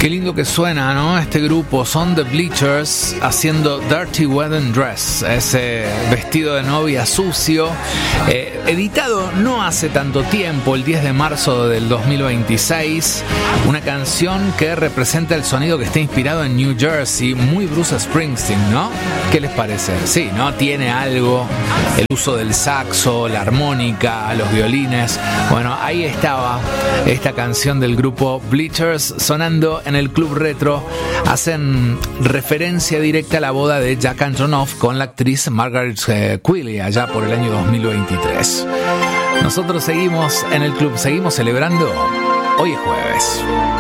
Qué lindo que suena, ¿no? Este grupo son The Bleachers haciendo Dirty Wedding Dress, ese vestido de novia sucio, editado no hace tanto tiempo, el 10 de marzo del 2026, una canción que representa el sonido que está inspirado en New Jersey, muy Bruce Springsteen, ¿no? ¿Qué les parece? Sí, ¿no? Tiene algo, el uso del saxo, la armónica, los violines. Bueno, ahí estaba esta canción del grupo Bleachers sonando en el Club Retro. Hacen referencia directa a la boda de Jack Antonoff con la actriz Margaret Qualley allá por el año 2023. Nosotros seguimos en el club, seguimos celebrando. Hoy es jueves.